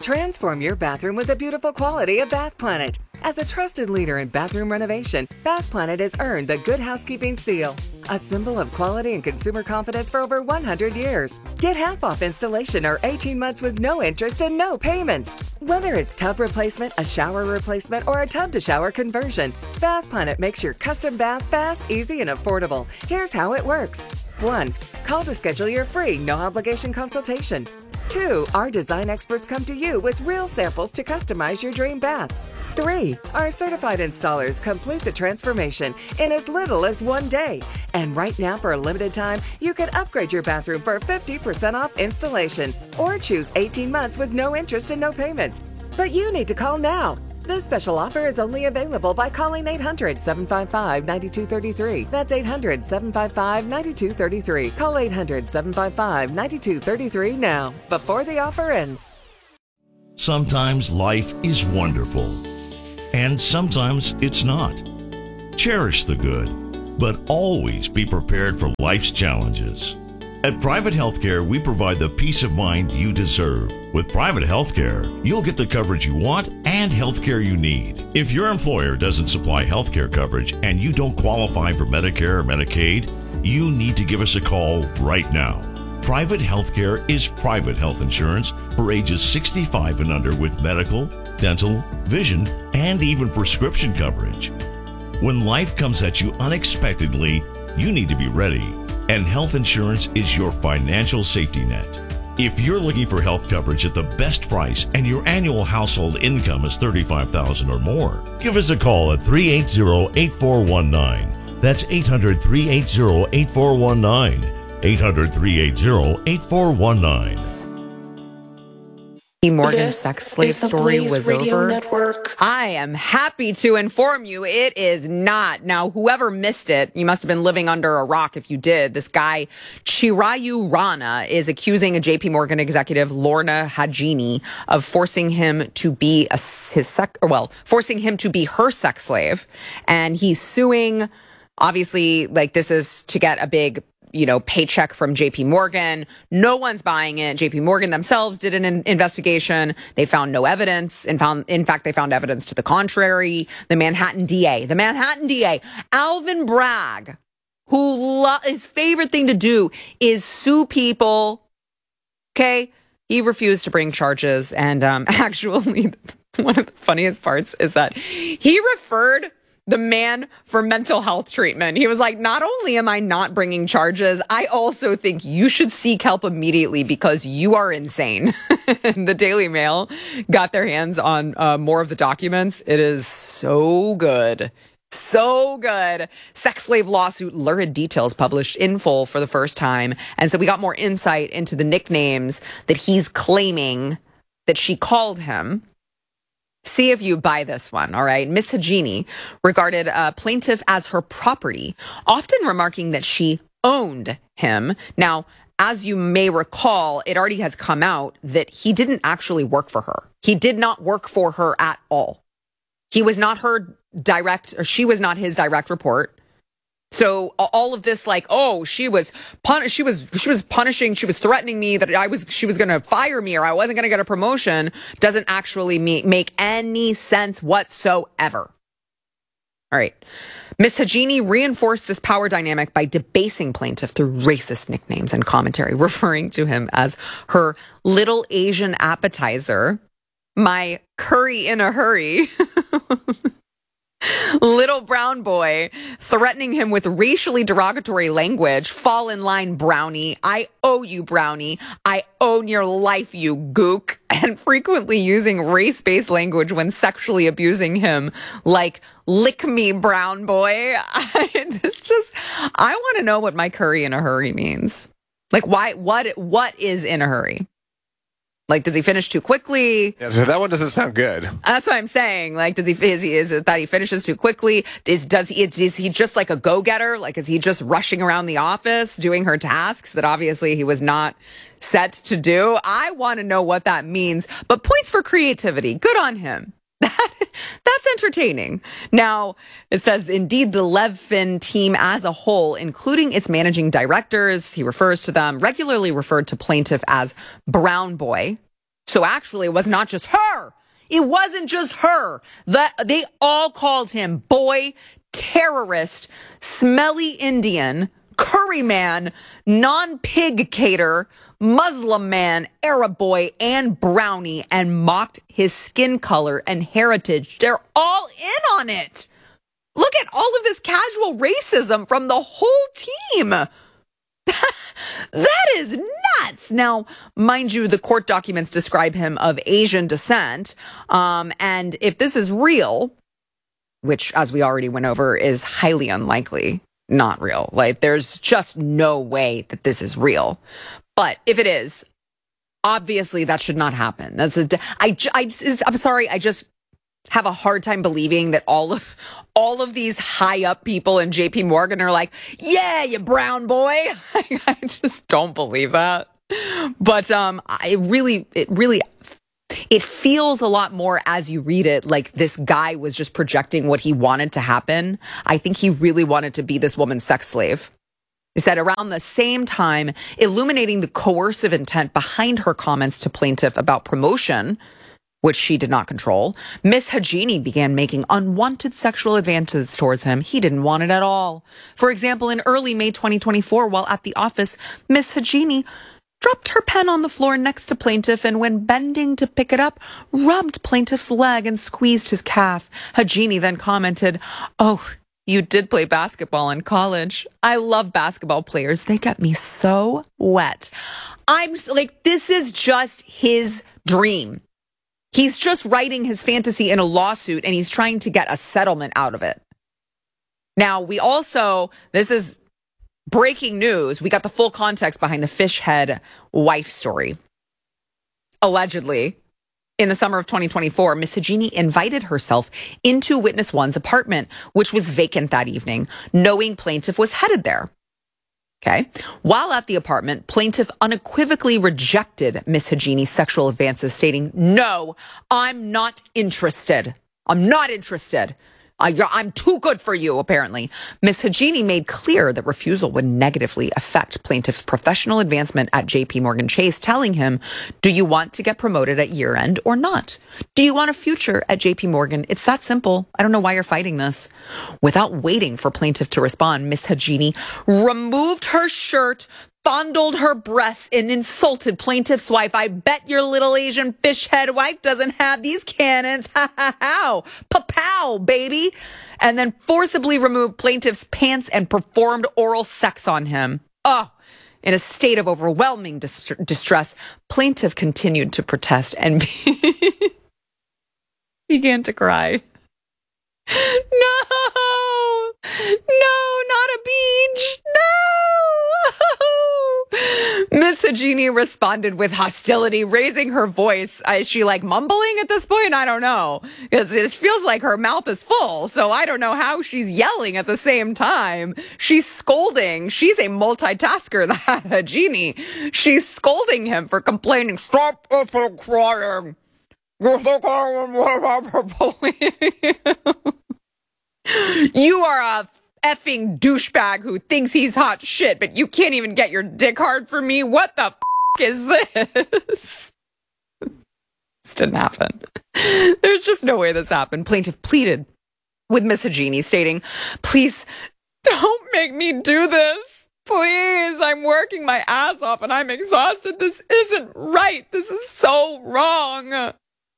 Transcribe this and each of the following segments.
Transform your bathroom with the beautiful quality of Bath Planet. As a trusted leader in bathroom renovation, Bath Planet has earned the Good Housekeeping seal, a symbol of quality and consumer confidence for over 100 years. Get half off installation or 18 months with no interest and no payments. Whether it's tub replacement, a shower replacement, or a tub-to-shower conversion, Bath Planet makes your custom bath fast, easy, and affordable. Here's how it works. 1. Call to schedule your free, no-obligation consultation. 2. Our design experts come to you with real samples to customize your dream bath. 3. Our certified installers complete the transformation in as little as 1 day. And right now, for a limited time, you can upgrade your bathroom for 50% off installation or choose 18 months with no interest and no payments. But you need to call now. This special offer is only available by calling 800-755-9233. That's 800-755-9233. Call 800-755-9233 now, before the offer ends. Sometimes life is wonderful, and sometimes it's not. Cherish the good, but always be prepared for life's challenges. At Private Healthcare, we provide the peace of mind you deserve. With Private Healthcare, you'll get the coverage you want and healthcare you need. If your employer doesn't supply healthcare coverage and you don't qualify for Medicare or Medicaid, you need to give us a call right now. Private Healthcare is private health insurance for ages 65 and under with medical, dental, vision, and even prescription coverage. When life comes at you unexpectedly, you need to be ready. And health insurance is your financial safety net. If you're looking for health coverage at the best price and your annual household income is $35,000 or more, give us a call at 380-8419. That's 800-380-8419. 800-380-8419. Morgan's sex slave story was over. Network. I am happy to inform you it is not. Now, whoever missed it, you must have been living under a rock if you did. This guy, Chirayu Rana, is accusing a JP Morgan executive, Lorna Hajini, of forcing him to be forcing him to be her sex slave. And he's suing, obviously, like this is to get a big paycheck from JP Morgan. No one's buying it. JP Morgan themselves did an investigation. They found no evidence in fact, they found evidence to the contrary. The Manhattan DA, Alvin Bragg, his favorite thing to do is sue people. Okay. He refused to bring charges. And, actually one of the funniest parts is that he referred the man for mental health treatment. He was like, not only am I not bringing charges, I also think you should seek help immediately because you are insane. The Daily Mail got their hands on more of the documents. It is so good. So good. Sex slave lawsuit lurid details published in full for the first time. And so we got more insight into the nicknames that he's claiming that she called him. See if you buy this one, all right? Miss Hajini regarded a plaintiff as her property, often remarking that she owned him. Now, as you may recall, it already has come out that he didn't actually work for her. He did not work for her at all. He was not her direct, or she was not his direct report. So all of this, like, oh, she was punishing, she was threatening me that she was going to fire me or I wasn't going to get a promotion, doesn't actually make any sense whatsoever. All right. Miss Hajini reinforced this power dynamic by debasing plaintiff through racist nicknames and commentary, referring to him as her little Asian appetizer, my curry in a hurry. Little brown boy, threatening him with racially derogatory language. Fall in line, brownie. I owe you, brownie. I own your life, you gook. And frequently using race-based language when sexually abusing him, like, lick me, brown boy. I want to know what my curry in a hurry means. Like, why? What is in a hurry? Like, does he finish too quickly? Yeah, so that one doesn't sound good. That's what I'm saying. Like, is it that he finishes too quickly? Is he just like a go-getter? Like, is he just rushing around the office doing her tasks that obviously he was not set to do? I want to know what that means. But points for creativity. Good on him. That's entertaining. Now, it says, indeed, the Levfin team as a whole, including its managing directors, he refers to them, regularly referred to plaintiff as brown boy. So actually, it was not just her. It wasn't just her. They all called him boy, terrorist, smelly Indian, curry man, non-pig cater, Muslim man, Arab boy, and brownie, and mocked his skin color and heritage. They're all in on it. Look at all of this casual racism from the whole team. That is nuts. Now, mind you, the court documents describe him of Asian descent. And if this is real, which, as we already went over, is highly unlikely, not real. Like, there's just no way that this is real. But if it is, obviously that should not happen. I'm sorry. I just have a hard time believing that all of these high up people in JP Morgan are like, yeah, you brown boy. I just don't believe that. But it feels a lot more as you read it like this guy was just projecting what he wanted to happen. I think he really wanted to be this woman's sex slave. He said around the same time, illuminating the coercive intent behind her comments to plaintiff about promotion, which she did not control, Miss Hajini began making unwanted sexual advances towards him. He didn't want it at all. For example, in early May 2024, while at the office, Miss Hajini dropped her pen on the floor next to plaintiff and when bending to pick it up, rubbed plaintiff's leg and squeezed his calf. Hajini then commented, "Oh, you did play basketball in college. I love basketball players. They get me so wet." I'm like, this is just his dream. He's just writing his fantasy in a lawsuit and he's trying to get a settlement out of it. Now, this is breaking news. We got the full context behind the fish head wife story. Allegedly, in the summer of 2024, Miss Hajini invited herself into witness one's apartment, which was vacant that evening, knowing plaintiff was headed there. Okay. While at the apartment, plaintiff unequivocally rejected Miss Hajini's sexual advances, stating, "No, I'm not interested. I'm not interested. I'm too good for you," apparently. Miss Hajini made clear that refusal would negatively affect plaintiff's professional advancement at JP Morgan Chase, telling him, "Do you want to get promoted at year end or not? Do you want a future at JP Morgan? It's that simple. I don't know why you're fighting this." Without waiting for plaintiff to respond, Miss Hajini removed her shirt, fondled her breasts, and insulted plaintiff's wife. "I bet your little Asian fish head wife doesn't have these cannons. Ha ha ha. Pa-pow, baby." And then forcibly removed plaintiff's pants and performed oral sex on him. In a state of overwhelming distress, plaintiff continued to protest and began to cry. No, not a beach. No. Miss Hajini responded with hostility, raising her voice. Is she like mumbling at this point? I don't know. Because it feels like her mouth is full. So I don't know how she's yelling at the same time. She's scolding. She's a multitasker, that Hajini. She's scolding him for complaining. "Stop crying. You are a effing douchebag who thinks he's hot shit, but you can't even get your dick hard for me. What the is this?" This didn't happen. There's just no way this happened. Plaintiff pleaded with Miss Hajini, stating, "Please don't make me do this. Please, I'm working my ass off and I'm exhausted. This isn't right. This is so wrong.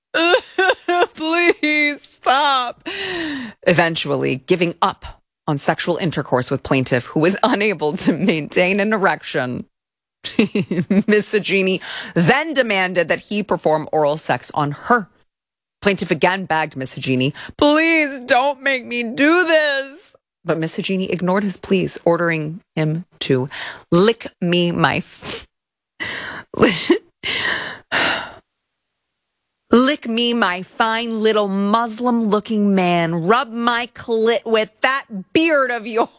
Please stop." Eventually giving up on sexual intercourse with plaintiff, who was unable to maintain an erection, Miss Hajini then demanded that he perform oral sex on her. Plaintiff again begged Miss Hajini, "Please don't make me do this." But Miss Hajini ignored his pleas, ordering him to lick me my lick me, my fine little Muslim-looking man. Rub my clit with that beard of yours.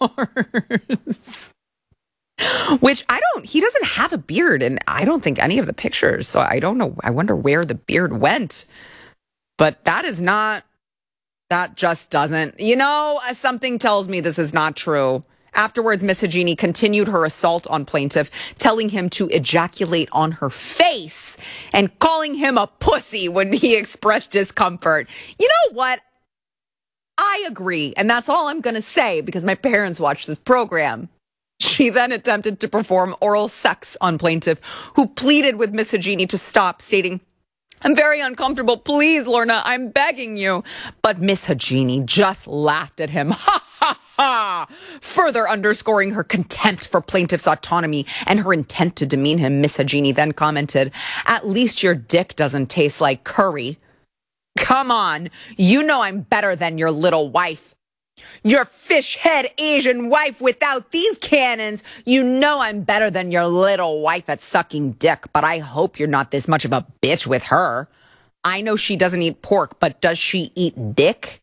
Which he doesn't have a beard, and I don't think any of the pictures, so I don't know. I wonder where the beard went. But that just doesn't, something tells me this is not true. Afterwards, Miss Hagini continued her assault on plaintiff, telling him to ejaculate on her face and calling him a pussy when he expressed discomfort. You know what? I agree, and that's all I'm going to say because my parents watched this program. She then attempted to perform oral sex on plaintiff, who pleaded with Miss Hagini to stop, stating, "I'm very uncomfortable. Please, Lorna, I'm begging you." But Miss Hagini just laughed at him. Ha ha ha! Further underscoring her contempt for plaintiff's autonomy and her intent to demean him, Miss Hagini then commented, "At least your dick doesn't taste like curry. Come on, you know I'm better than your little wife. Your fish head Asian wife without these cannons. You know I'm better than your little wife at sucking dick, but I hope you're not this much of a bitch with her. I know she doesn't eat pork, but does she eat dick?"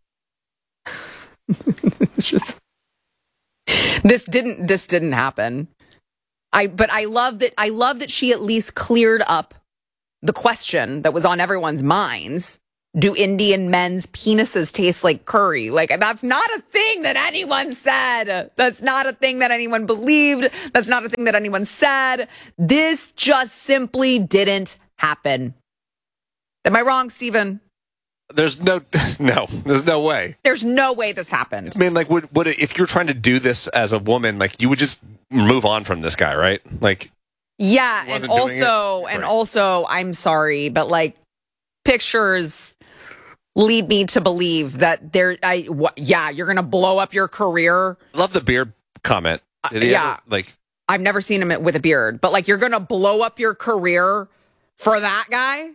It's just this didn't happen. But I love that she at least cleared up the question that was on everyone's minds. Do Indian men's penises taste like curry? Like, that's not a thing that anyone said. That's not a thing that anyone believed. That's not a thing that anyone said. This just simply didn't happen. Am I wrong, Stephen? There's no way. There's no way this happened. I mean, like, would if you're trying to do this as a woman, like, you would just move on from this guy, right? Like, yeah, and also, I'm sorry, but like, pictures lead me to believe that you're gonna blow up your career. Love the beard comment. I've never seen him with a beard, but like, you're gonna blow up your career for that guy.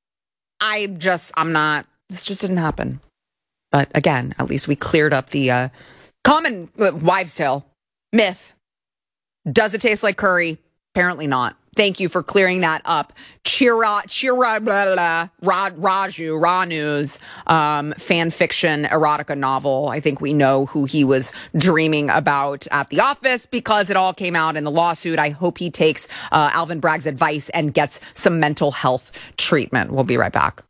This just didn't happen. But again, at least we cleared up the common wives' tale myth. Does it taste like curry? Apparently not. Thank you for clearing that up. Ranu's fan fiction erotica novel. I think we know who he was dreaming about at the office because it all came out in the lawsuit. I hope he takes Alvin Bragg's advice and gets some mental health treatment. We'll be right back.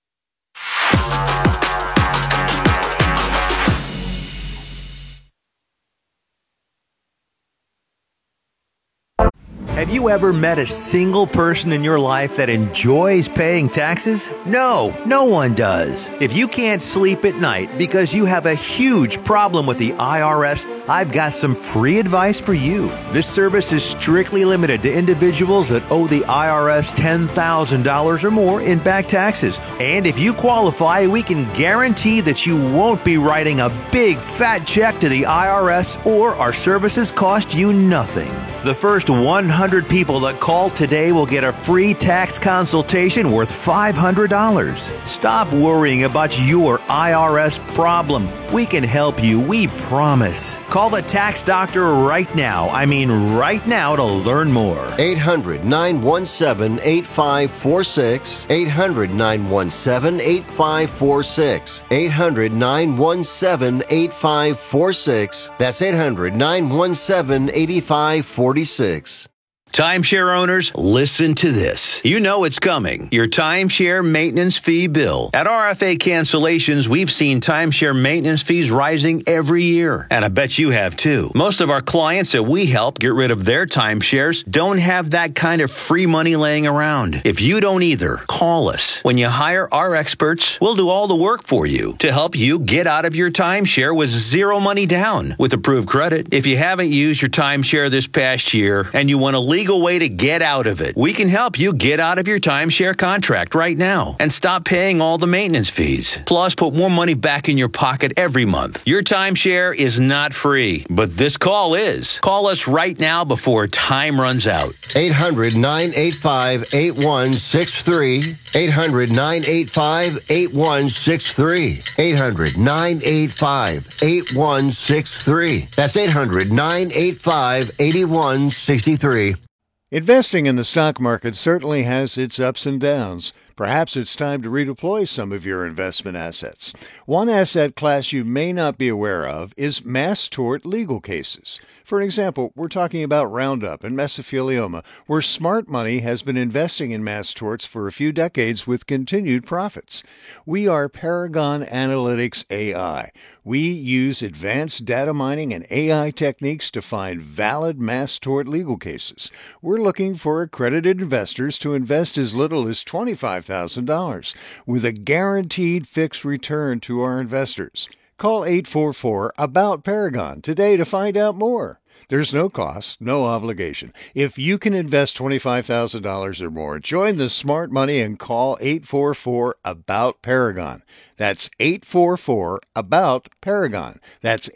Have you ever met a single person in your life that enjoys paying taxes? No, no one does. If you can't sleep at night because you have a huge problem with the IRS, I've got some free advice for you. This service is strictly limited to individuals that owe the IRS $10,000 or more in back taxes. And if you qualify, we can guarantee that you won't be writing a big fat check to the IRS, or our services cost you nothing. The first 100 people that call today will get a free tax consultation worth $500. Stop worrying about your IRS problem. We can help you, we promise. Call the tax doctor right now. I mean right now, to learn more. 800-917-8546. 800-917-8546. 800-917-8546. That's 800-917-8546. Timeshare owners, listen to this. You know it's coming. Your timeshare maintenance fee bill. At RFA Cancellations, we've seen timeshare maintenance fees rising every year. And I bet you have too. Most of our clients that we help get rid of their timeshares don't have that kind of free money laying around. If you don't either, call us. When you hire our experts, we'll do all the work for you to help you get out of your timeshare with zero money down with approved credit. If you haven't used your timeshare this past year and you want to legal way to get out of it, we can help you get out of your timeshare contract right now and stop paying all the maintenance fees. Plus, put more money back in your pocket every month. Your timeshare is not free, but this call is. Call us right now before time runs out. 800-985-8163. 800-985-8163. 800-985-8163. That's 800-985-8163. Investing in the stock market certainly has its ups and downs, Perhaps it's time to redeploy some of your investment assets. One asset class you may not be aware of is mass tort legal cases. For example, we're talking about Roundup and mesothelioma, where smart money has been investing in mass torts for a few decades with continued profits. We are Paragon Analytics AI. We use advanced data mining and AI techniques to find valid mass tort legal cases. We're looking for accredited investors to invest as little as $25,000 with a guaranteed fixed return to our investors. Call 844-ABOUT-PARAGON today to find out more. There's no cost, no obligation. If you can invest $25,000 or more, join the smart money and call 844-ABOUT-PARAGON. That's 844-ABOUT-PARAGON. That's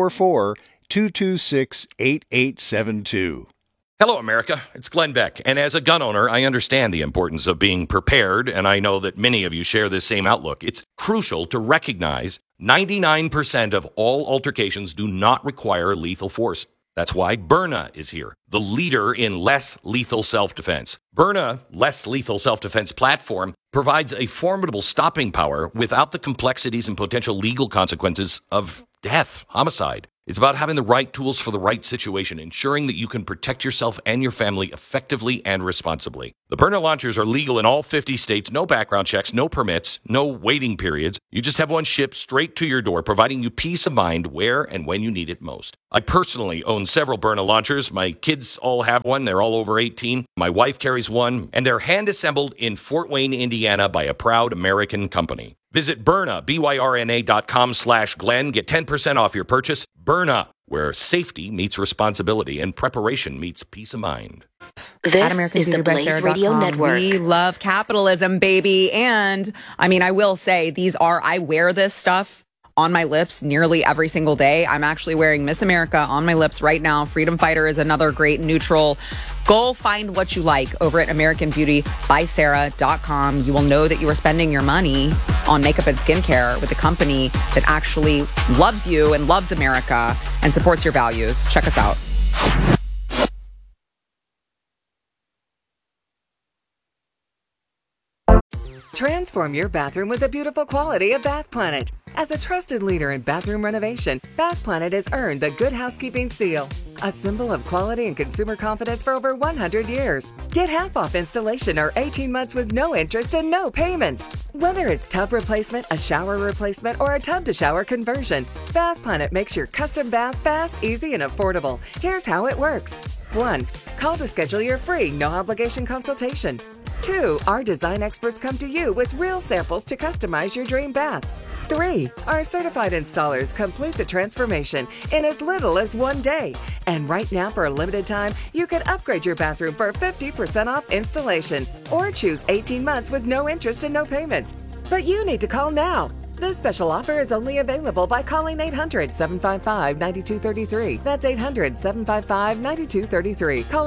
844-226-8872. Hello, America. It's Glenn Beck. And as a gun owner, I understand the importance of being prepared, and I know that many of you share this same outlook. It's crucial to recognize 99% of all altercations do not require lethal force. That's why Byrna is here, the leader in less lethal self-defense. Byrna, less lethal self-defense platform, provides a formidable stopping power without the complexities and potential legal consequences of death, homicide. It's about having the right tools for the right situation, ensuring that you can protect yourself and your family effectively and responsibly. The Byrna launchers are legal in all 50 states, no background checks, no permits, no waiting periods. You just have one shipped straight to your door, providing you peace of mind where and when you need it most. I personally own several Byrna launchers. My kids all have one. They're all over 18. My wife carries one, and they're hand-assembled in Fort Wayne, Indiana by a proud American company. Visit Byrna, BYRNA.com/Glenn. Get 10% off your purchase. Byrna, where safety meets responsibility and preparation meets peace of mind. This is the Blaze Radio Network. We love capitalism, baby. And I mean, I will say I wear this stuff on my lips nearly every single day. I'm actually wearing Miss America on my lips right now. Freedom Fighter is another great neutral. Go find what you like over at AmericanBeautyBySarah.com. You will know that you are spending your money on makeup and skincare with a company that actually loves you and loves America and supports your values. Check us out. Transform your bathroom with the beautiful quality of Bath Planet. As a trusted leader in bathroom renovation, Bath Planet has earned the Good Housekeeping Seal, a symbol of quality and consumer confidence for over 100 years. Get half off installation or 18 months with no interest and no payments. Whether it's tub replacement, a shower replacement, or a tub-to-shower conversion, Bath Planet makes your custom bath fast, easy, and affordable. Here's how it works. 1. Call to schedule your free, no-obligation consultation. 2. Our design experts come to you with real samples to customize your dream bath. 3. Our certified installers complete the transformation in as little as 1 day. And right now, for a limited time, you can upgrade your bathroom for 50% off installation or choose 18 months with no interest and no payments. But you need to call now. This special offer is only available by calling 800-755-9233. That's 800-755-9233. Call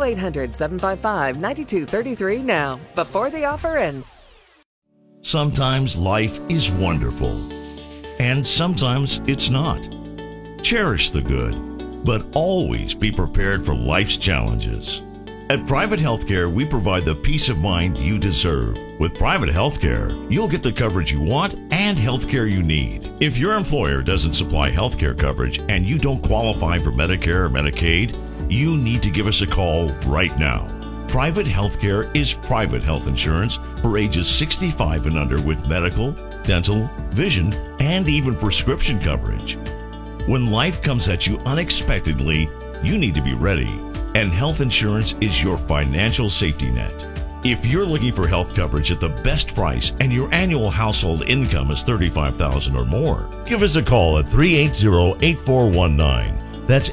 800-755-9233 now, before the offer ends. Sometimes life is wonderful, and sometimes it's not. Cherish the good, but always be prepared for life's challenges. At Private Healthcare, we provide the peace of mind you deserve. With private healthcare, you'll get the coverage you want and healthcare you need. If your employer doesn't supply healthcare coverage and you don't qualify for Medicare or Medicaid, you need to give us a call right now. Private healthcare is private health insurance for ages 65 and under with medical, dental, vision, and even prescription coverage. When life comes at you unexpectedly, you need to be ready, and health insurance is your financial safety net. If you're looking for health coverage at the best price and your annual household income is $35,000 or more, give us a call at 380-8419. That's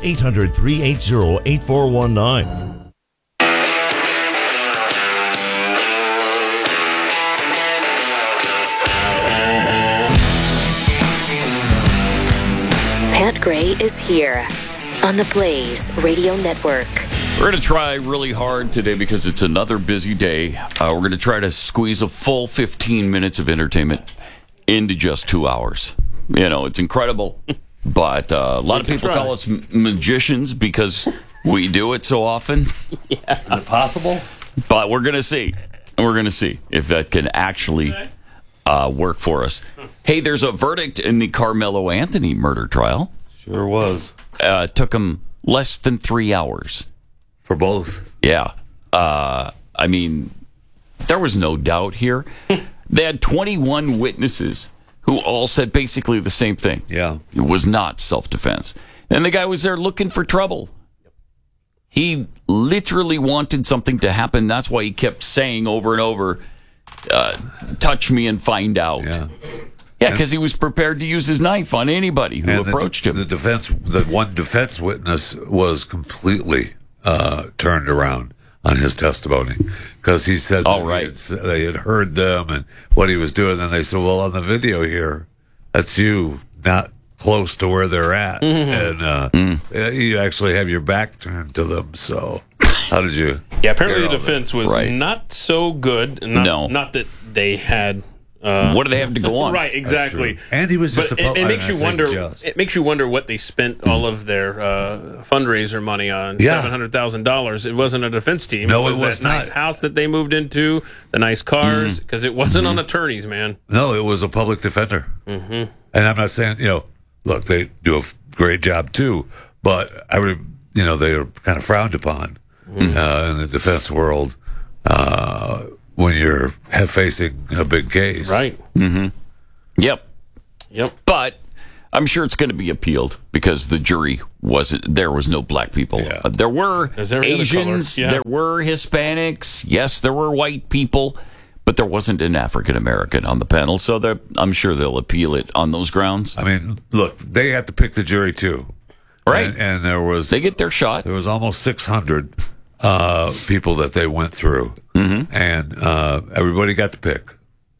800-380-8419. Pat Gray is here on the Blaze Radio Network. We're going to try really hard today because it's another busy day. We're going to try to squeeze a full 15 minutes of entertainment into just 2 hours. You know, it's incredible. But a lot of people call us magicians because we do it so often. Yeah. Is it possible? But we're going to see. we're going to see if that can actually work for us. Hey, there's a verdict in the Carmelo Anthony murder trial. Sure was. Took him less than 3 hours. For both. Yeah. I mean, there was no doubt here. They had 21 witnesses who all said basically the same thing. Yeah. It was not self-defense. And the guy was there looking for trouble. He literally wanted something to happen. That's why he kept saying over and over, touch me and find out. Yeah. Yeah, because he was prepared to use his knife on anybody who approached him. The one defense witness was completely turned around on his testimony because he said they had heard them and what he was doing. Then they said, well, on the video here, that's you not close to where they're at. And you actually have your back turned to them. So how did you? Yeah, apparently the defense was not so good. No. Not that they had... what do they have to go on? Right, exactly. And he was just it makes you wonder. It makes you wonder what they spent all of their fundraiser money on. $700,000. It wasn't a defense team. No, it was that nice house that they moved into, the nice cars, because it wasn't on attorneys, man. No, it was a public defender. And I'm not saying look, they do a great job too, but they are kind of frowned upon in the defense world. When you're facing a big case. Right. Yep. Yep. But I'm sure it's going to be appealed because the jury there was no black people. Yeah. There were Asians, there were Hispanics, yes, there were white people, but there wasn't an African American on the panel, so I'm sure they'll appeal it on those grounds. I mean, look, they had to pick the jury too. Right. And they get their shot. There was almost 600 people that they went through, and everybody got to pick.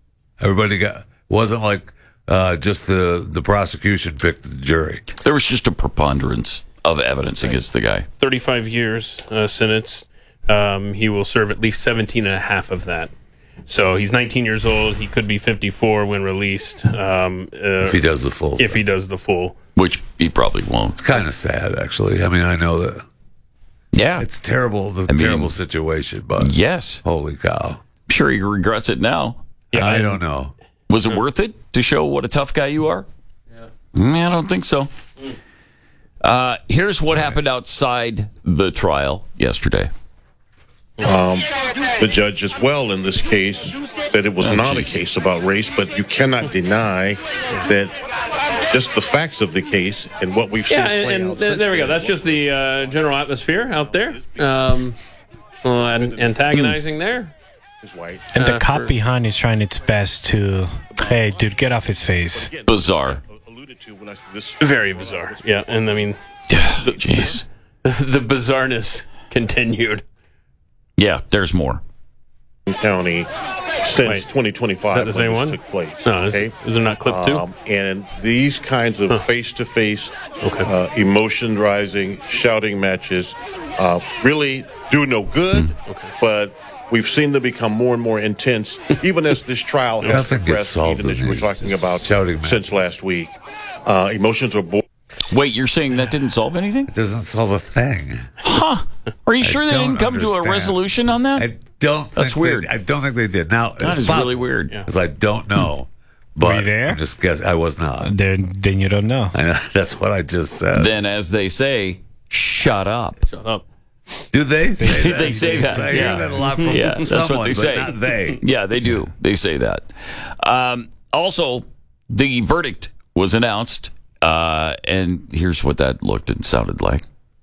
Wasn't like just the prosecution picked the jury. There was just a preponderance of evidence against the guy. 35 years sentence. He will serve at least 17 and a half of that. So he's 19 years old. He could be 54 when released. If he does the full. If he does the full. Which he probably won't. It's kind of sad, actually. I mean, I know that. Yeah. It's terrible, terrible situation, but yes. Holy cow. I'm sure he regrets it now. Yeah, I don't know. Was it worth it to show what a tough guy you are? Yeah. I don't think so. Here's what happened outside the trial yesterday. The judge as well in this case said it was not a case about race, but you cannot deny that just the facts of the case and what we've seen play out. There we go. That's just the general atmosphere out there. Antagonizing there. And the cop behind is trying its best to, hey, dude, get off his face. Bizarre. Very bizarre. Yeah, and I mean, the bizarreness continued. Yeah, there's more. County since 2025 is that the same one? Took place. No, is there not clip two? And these kinds of face-to-face, emotion-rising, shouting matches really do no good, but we've seen them become more and more intense, even as this trial has progressed, even as you were talking about since last week. Emotions are born. Wait, you're saying that didn't solve anything? It doesn't solve a thing. Huh. Are you sure they didn't come to a resolution on that? I don't think That's weird. I don't think they did. Now, that is really weird. Because I don't know. But were you there? I'm just guessing. I was not. Then you don't know. I know. That's what I just said. Then, as they say, shut up. Shut up. Do they say that? They say that. I hear that a lot from that's someone, what they say. Not they. Yeah, they do. They say that. Also, the verdict was announced, and here's what that looked and sounded like.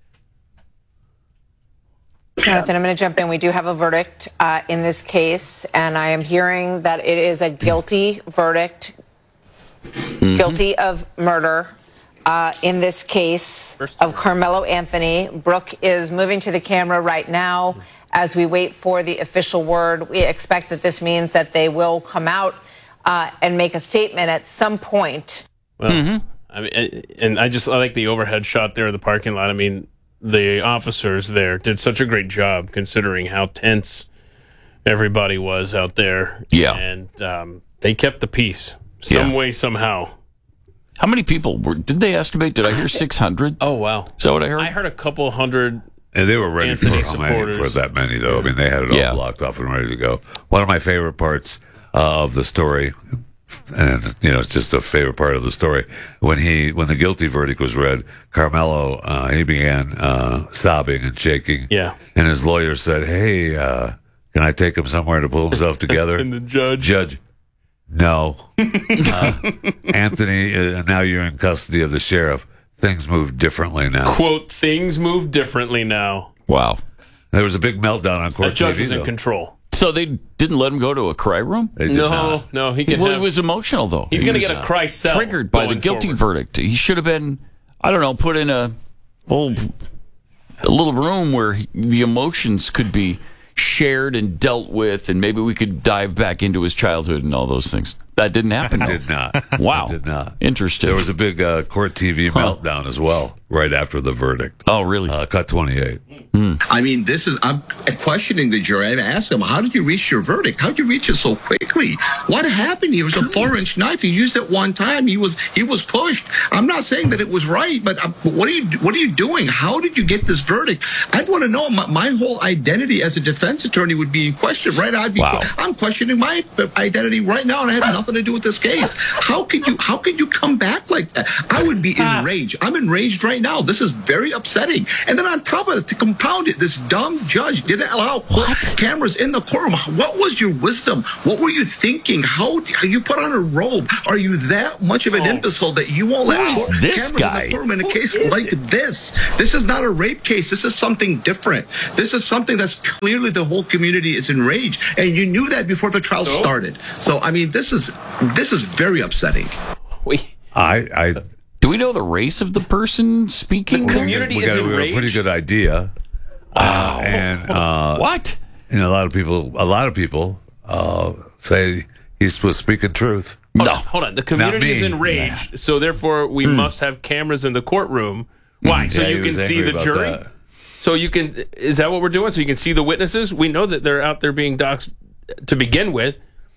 Jonathan, I'm going to jump in. We do have a verdict in this case, and I am hearing that it is a guilty verdict, guilty of murder. In this case of Carmelo Anthony. Brooke is moving to the camera right now as we wait for the official word. We expect that this means that they will come out and make a statement at some point. Well, I mean, and I like the overhead shot there of the parking lot. I mean, the officers there did such a great job considering how tense everybody was out there. Yeah. And they kept the peace some way, somehow. How many people did they estimate? Did I hear 600? Oh, wow. Is that what I heard? I heard a couple hundred And they were ready Anthony for that many, though. I mean, they had it all blocked off and ready to go. One of my favorite parts of the story, and it's just a favorite part of the story, when the guilty verdict was read, Carmelo he began sobbing and shaking. Yeah. And his lawyer said, "Hey, can I take him somewhere to pull himself together?" And the judge, no. Anthony, now you're in custody of the sheriff. Things move differently now. Quote, things move differently now. Wow. There was a big meltdown on court The judge TV, was in though. control. So they didn't let him go to a cry room? They did not. No, he can Well, he was emotional, though. He's going to get a cry cell. Triggered by the guilty verdict. He should have been, I don't know, put in a little room where the emotions could be shared and dealt with, and maybe we could dive back into his childhood and all those things. That didn't happen. It did not. Wow. It did not. Interesting. There was a big court TV meltdown as well, right after the verdict. Oh, really? Cut 28. I mean, I'm questioning the jury. I'm asking them, how did you reach your verdict? How did you reach it so quickly? What happened? It was a 4-inch knife. He used it one time. He was pushed. I'm not saying that it was right, but what are you doing? How did you get this verdict? I'd want to know. My whole identity as a defense attorney would be in question, right? I'm questioning my identity right now, and I have nothing to do with this case. How could you come back like that? I would be enraged. I'm enraged right now. This is very upsetting. And then on top of it, to compound it, this dumb judge didn't allow cameras in the courtroom. What was your wisdom? What were you thinking? How you put on a robe? Are you that much of an imbecile that you won't let cameras in the courtroom in a case like this? This is not a rape case. This is something different. This is something that's clearly the whole community is enraged, and you knew that before the trial started. So I mean, this is very upsetting. Do we know the race of the person speaking? The community we got a pretty good idea. What? A lot of people say he was speaking truth. Hold on. The community is enraged, so therefore we must have cameras in the courtroom. Why? So you can see the jury? That. So you can, is that what we're doing? So you can see the witnesses? We know that they're out there being doxxed to begin with.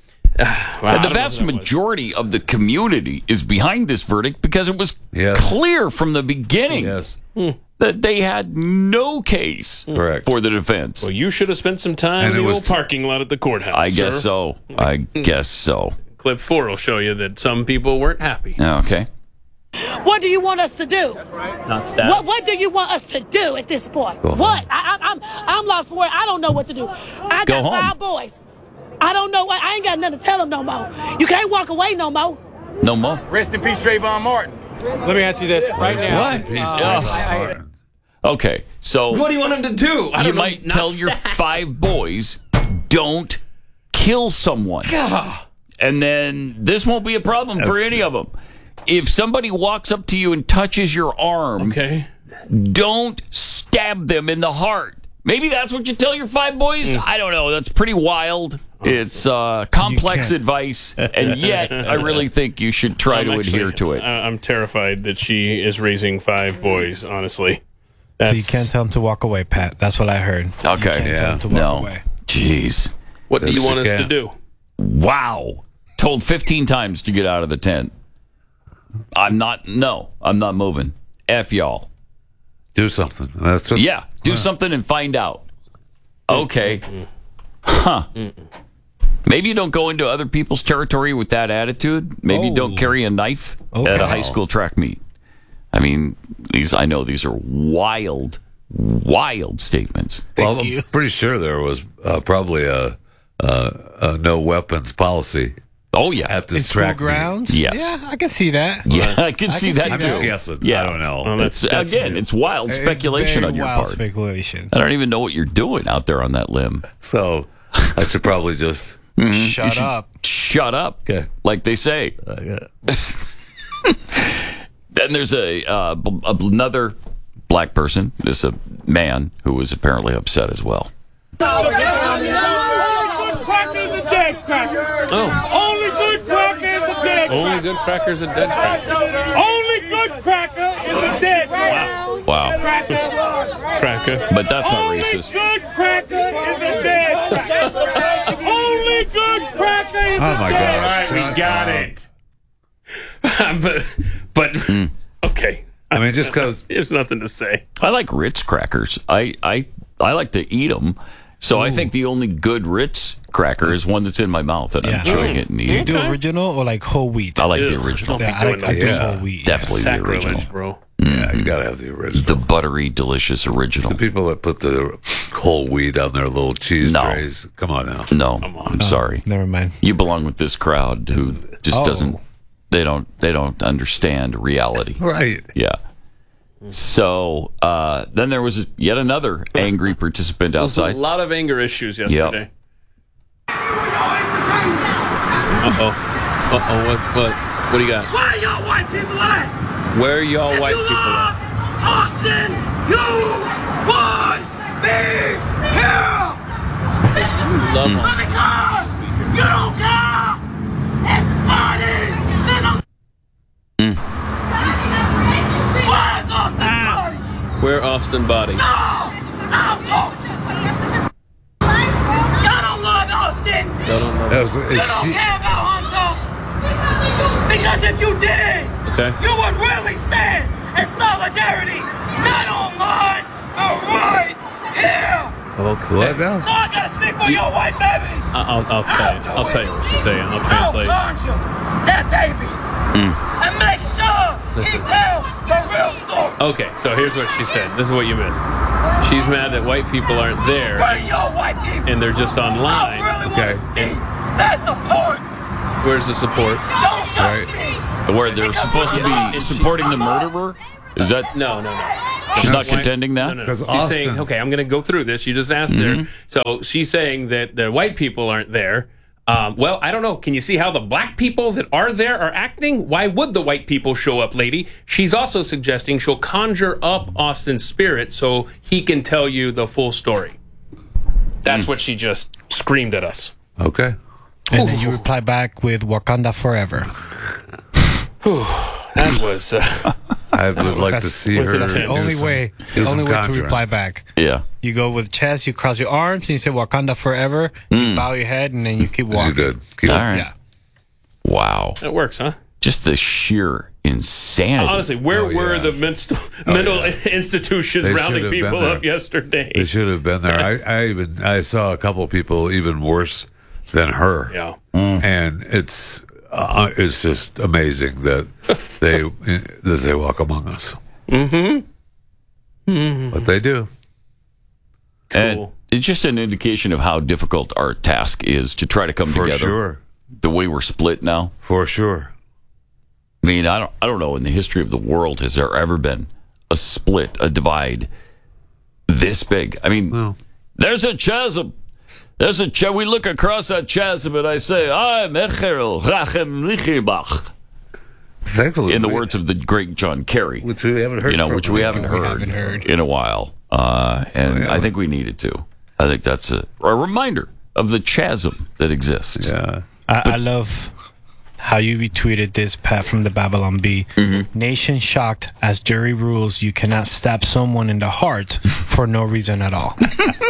The vast majority of the community is behind this verdict because it was clear from the beginning that they had no case for the defense. Well, you should have spent some time in the old parking lot at the courthouse. I guess so. I guess so. Clip 4 will show you that some people weren't happy. Okay. What do you want us to do? Not stab. What do you want us to do at this point? What? I'm lost for words. I don't know what to do. I got 5 boys. I don't know what. I ain't got nothing to tell them no more. You can't walk away no more. No more. Rest in peace, Trayvon Martin. Let me ask you this right now. Okay, so what do you want him to do? You might tell your 5 boys, don't kill someone. And then this won't be a problem for any of them. If somebody walks up to you and touches your arm, don't stab them in the heart. Maybe that's what you tell your 5 boys? I don't know. That's pretty wild. It's complex advice, and yet I really think you should try to adhere to it. I'm terrified that she is raising 5 boys, honestly. So you can't tell them to walk away, Pat. That's what I heard. Okay. You can't tell them to walk away. Jeez. What do you want us to do? Wow. Told 15 times to get out of the tent. I'm not moving. F y'all. Do something. Do something and find out. Okay. Huh. Maybe you don't go into other people's territory with that attitude. Maybe you don't carry a knife at a high school track meet. I mean, I know these are wild statements. Well, I'm pretty sure there was probably a no weapons policy. Oh, yeah. At this school track grounds? Yes. Yeah, I can see that. Yeah, I can see that, I'm too. just guessing. Yeah. I don't know. Well, it's wild speculation on your part. Speculation. I don't even know what you're doing out there on that limb. So I should probably just shut up. Shut up. Okay. Like they say. Then there's another black person. This a man who was apparently upset as well. Only good cracker is a dead cracker. Only good crackers are dead crackers. Only good cracker is a dead cracker. Wow. Cracker. But that's not racist. Only good cracker is a dead cracker. Only good cracker is a dead cracker. All right, we got it. But okay. I mean, just because there's nothing to say. I like Ritz crackers. I like to eat them. So I think the only good Ritz cracker is one that's in my mouth and I'm chewing it and Do eating you do original or like whole wheat? I like the original. Yeah, I do whole wheat. Definitely the original. Bro. Yeah, you gotta have the original. The buttery, delicious original. The people that put the whole wheat on their little cheese trays. Come on now. No, I'm sorry. Never mind. You belong with this crowd who just doesn't. They don't understand reality. Right. Yeah. So then there was yet another angry participant outside. A lot of anger issues yesterday. What do you got? Where y'all white people at? Where are y'all white people at? Austin, you would be here. Love But because you don't care, it's funny. Then I'm. Where's Austin body? Where Austin body? No, I'm talking. Y'all don't love Austin. Y'all don't love You don't care about Hunter. Because if you did, you would really stand in solidarity, not online, but right here. Okay. What now? So I gotta speak for your white baby. I'll tell you what she's saying. I'll translate. I'll conjure that baby and make sure he tells the real story. Okay, so here's what she said. This is what you missed. She's mad that white people aren't there. Where are your white people? And they're just online. I really want to see that support. Where's the support? Right. Where they're supposed to be supporting the murderer? Is that no? She's not contending that? No. She's saying, okay, I'm going to go through this. You just asked her. So she's saying that the white people aren't there. Well, I don't know. Can you see how the black people that are there are acting? Why would the white people show up, lady? She's also suggesting she'll conjure up Austin's spirit so he can tell you the full story. That's what she just screamed at us. Okay. And then you reply back with Wakanda forever. That was. I would like to see her. That's the only way. The only way to reply back. Yeah. You go with chest. You cross your arms and you say Wakanda forever. You bow your head and then you keep walking. You're good. All right. Yeah. Wow. That works, huh? Just the sheer insanity. Honestly, where were the mental institutions rounding people up yesterday? They should have been there. I saw a couple of people even worse than her. Yeah. And it's just amazing that they walk among us. But they do. Cool. And it's just an indication of how difficult our task is to try to come together. For sure. The way we're split now. For sure. I mean, I don't know. In the history of the world, has there ever been a split, a divide this big? I mean, there's a chasm. We look across that chasm and I say, I'm Echel Rachem Lichibach. Thankfully, in the words of the great John Kerry, which we haven't heard, which we haven't heard in a while, and I think we needed to. I think that's a reminder of the chasm that exists. Yeah, I love how you retweeted this, Pat, from the Babylon Bee. Nation shocked as jury rules you cannot stab someone in the heart for no reason at all.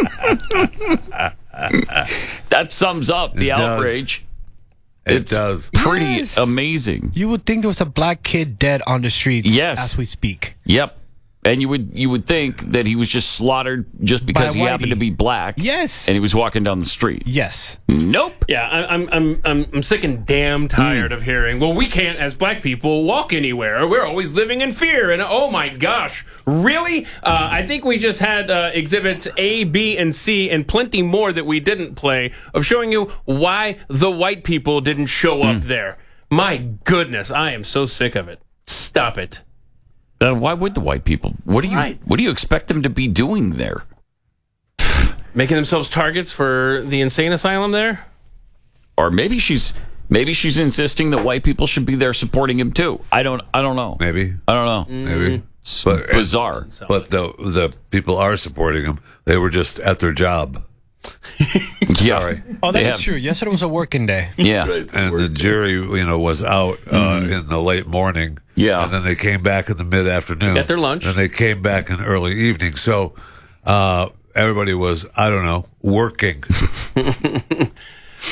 That sums up the outrage. It does. Pretty amazing. You would think there was a black kid dead on the streets as we speak. Yep. And you would think that he was just slaughtered just because he happened to be black. Yes. And he was walking down the street. Yes. Nope. Yeah, I'm sick and damn tired of hearing, well, we can't as black people walk anywhere. We're always living in fear. And oh my gosh, really? I think we just had exhibits A, B, and C and plenty more that we didn't play of showing you why the white people didn't show up there. My goodness, I am so sick of it. Stop it. Why would the white people? What do you expect them to be doing there? Making themselves targets for the insane asylum there? Or maybe she's insisting that white people should be there supporting him too. I don't know. Maybe. I don't know. Maybe. It's bizarre. But the people are supporting him. They were just at their job. Sorry. Oh, that's true. Yesterday was a working day. Yeah. And the jury, was out in the late morning. Yeah. And then they came back in the mid-afternoon. Got their lunch. And they came back in early evening. So everybody was, I don't know, working.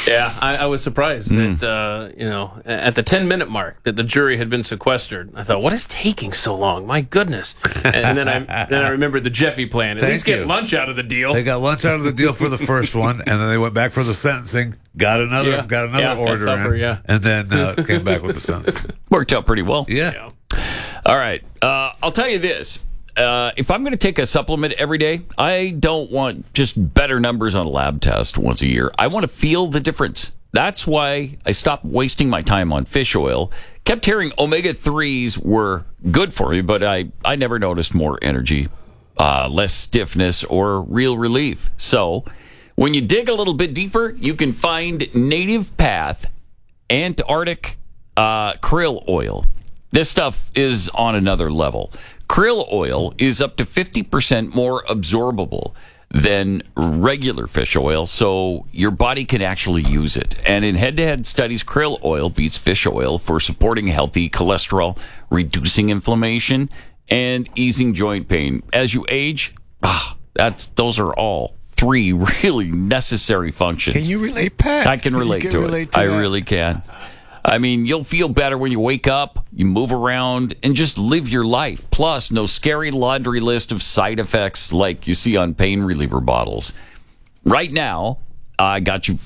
Yeah, I was surprised that, at the 10-minute mark that the jury had been sequestered. I thought, what is taking so long? My goodness. And then I remembered the Jeffy plan. At least get lunch out of the deal. They got lunch out of the deal for the first one, and then they went back for the sentencing, got another order in, and then came back with the sentencing. Worked out pretty well. Yeah. All right. I'll tell you this. If I'm going to take a supplement every day, I don't want just better numbers on a lab test once a year. I want to feel the difference. That's why I stopped wasting my time on fish oil. Kept hearing omega-3s were good for me, but I never noticed more energy, less stiffness, or real relief. So when you dig a little bit deeper, you can find Native Path Antarctic krill oil. This stuff is on another level. Krill oil is up to 50% more absorbable than regular fish oil, so your body can actually use it. And in head-to-head studies, krill oil beats fish oil for supporting healthy cholesterol, reducing inflammation, and easing joint pain. As you age, those are all 3 really necessary functions. Can you relate, Pat? I can relate to it. I really can. I mean, you'll feel better when you wake up, you move around, and just live your life. Plus, no scary laundry list of side effects like you see on pain reliever bottles. Right now, I got you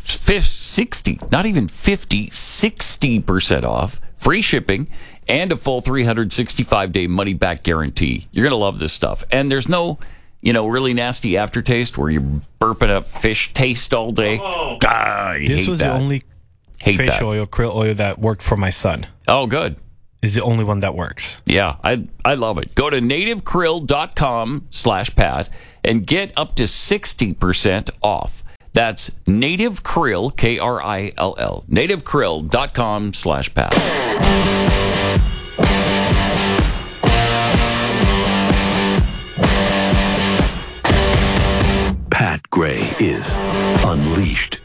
60% off, free shipping, and a full 365-day money-back guarantee. You're going to love this stuff. And there's no, really nasty aftertaste where you're burping up fish taste all day. Oh. This was the only fish oil, krill oil that worked for my son. Oh, good. Is the only one that works. Yeah, I love it. Go to nativekrill.com/Pat and get up to 60% off. That's Native Krill, Krill. nativekrill.com/Pat. Pat Gray is Unleashed.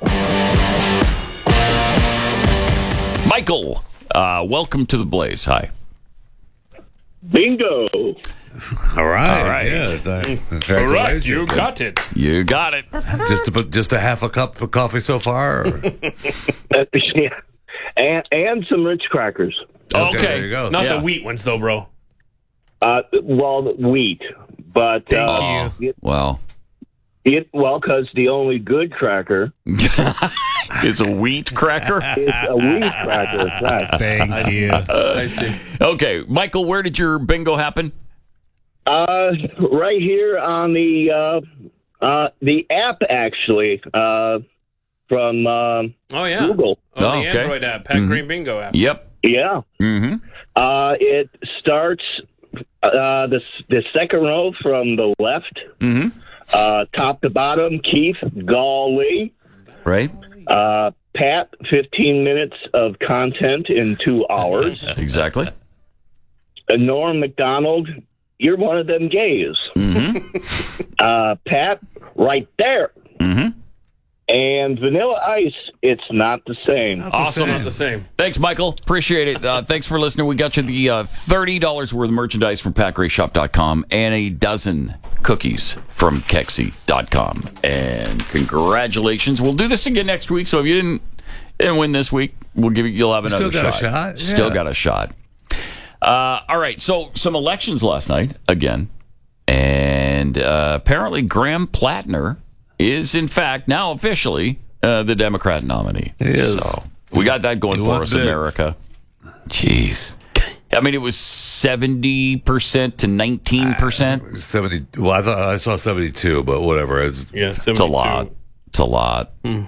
Michael, welcome to the Blaze. Hi. Bingo. All right. Yeah, congratulations. Correct. You got it. You got it. Just a half a cup of coffee so far? Yeah. And some Ritz crackers. Okay. There you go. Not the wheat ones, though, bro. Well, wheat. But thank you. Wow. Because the only good cracker is a wheat cracker. It's a wheat cracker. Right. Thank you. I see. Okay, Michael, where did your bingo happen? Right here on the app, actually, from Google. The Android app, Pat Green Bingo app. Yep. Yeah. Mm-hmm. It starts the second row from the left. Mm-hmm. Top to bottom, Keith Gawley. Right. Pat, 15 minutes of content in 2 hours. Exactly. Norm McDonald, you're one of them gays. Mm-hmm. Pat, right there. Mm-hmm. And Vanilla Ice, it's not the same. Awesome. Not the same. Thanks, Michael. Appreciate it. Thanks for listening. We got you the $30 worth of merchandise from PatGrayShop.com and a dozen cookies from Kexi.com. And congratulations. We'll do this again next week. So if you didn't win this week, you'll have another shot. Still got a shot. Still got a shot. All right. So some elections last night again. And apparently Graham Plattner is, in fact, now officially the Democrat nominee. He is. So we got that going for us, America. Jeez. I mean, it was 70% to 19%. 70. Well, I saw 72, but whatever. It's a lot. It's a lot. And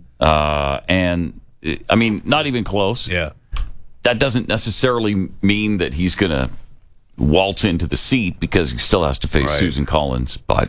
I mean, not even close. Yeah. That doesn't necessarily mean that he's going to waltz into the seat because he still has to face Susan Collins. But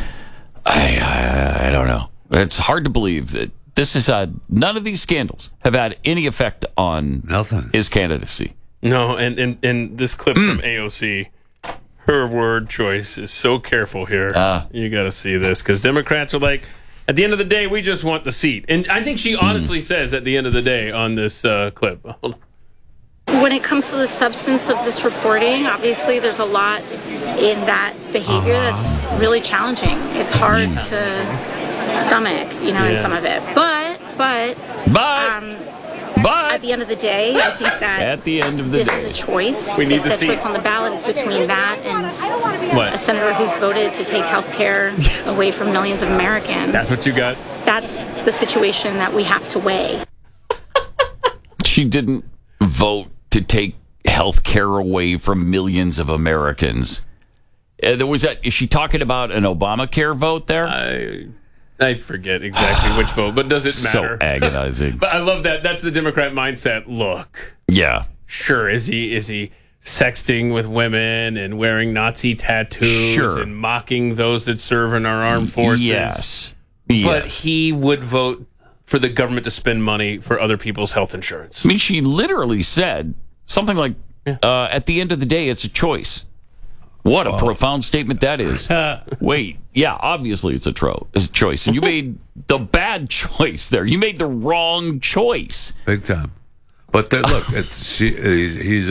I don't know. It's hard to believe that this is none of these scandals have had any effect on his candidacy. No, and this clip from AOC, her word choice is so careful here. You got to see this because Democrats are like, at the end of the day, we just want the seat. And I think she honestly says at the end of the day on this clip. When it comes to the substance of this reporting, obviously there's a lot in that behavior that's really challenging. It's hard to stomach, in some of it. But But at the end of the day, I think that this is a choice. We need if the choice on the ballot is between that and a senator who's voted to take health care away from millions of Americans. That's what you got? That's the situation that we have to weigh. She didn't vote to take health care away from millions of Americans. Is she talking about an Obamacare vote there? I forget exactly which vote, but does it matter? So agonizing. But I love that. That's the Democrat mindset. Look. Yeah. Sure. Is he sexting with women and wearing Nazi tattoos and mocking those that serve in our armed forces? Yes. But he would vote for the government to spend money for other people's health insurance. I mean, she literally said something like, at the end of the day, it's a choice. What a profound statement that is. Wait, yeah, obviously it's a choice. And you made the bad choice there. You made the wrong choice. Big time. But look, is he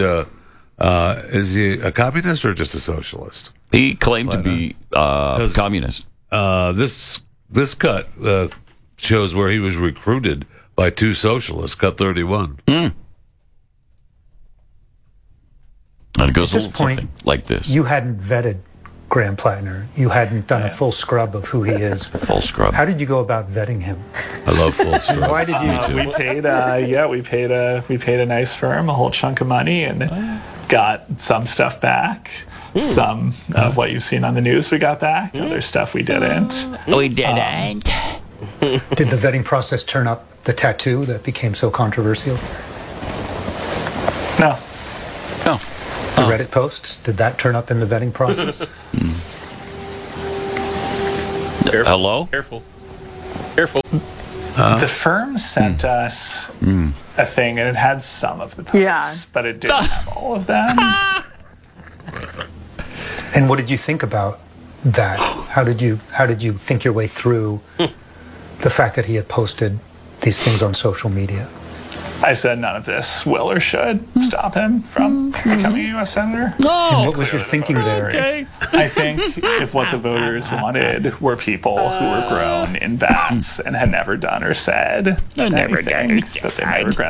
a communist or just a socialist? He claimed to be communist. This cut shows where he was recruited by two socialists, cut 31. And it goes a little something like this. You hadn't vetted Graham Plattner. You hadn't done a full scrub of who he is. Full scrub. How did you go about vetting him? I love full scrub. Why did you? We paid a nice firm a whole chunk of money and got some stuff back. Some of what you've seen on the news we got back. Other stuff we didn't. We didn't. Did the vetting process turn up the tattoo that became so controversial? No. The Reddit posts, did that turn up in the vetting process? Hello? Careful. The firm sent us a thing, and it had some of the posts, but it didn't have all of them. And what did you think about that? How did you think your way through the fact that he had posted these things on social media? I said none of this will or should stop him from becoming a U.S. Senator. And what was your thinking there? Okay. I think if what the voters wanted were people who were grown in vats and had never done or said anything that they might regret